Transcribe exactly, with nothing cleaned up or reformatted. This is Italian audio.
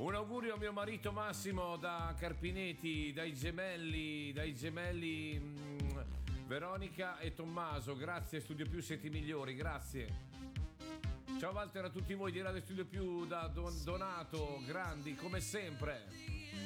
Un augurio a mio marito Massimo da Carpinetti, dai gemelli, dai gemelli mh, Veronica e Tommaso. Grazie Studio Più, siete i migliori, grazie. Ciao Walter a tutti voi di Radio Studio Più, da Don- Donato, grandi come sempre.